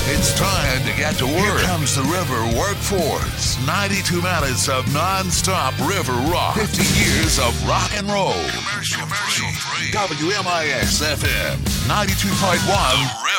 It's time to get to work. Here comes the River Workforce. 92 minutes of non-stop river rock. 50 years of rock and roll. Commercial free. WMIX FM 92.1 The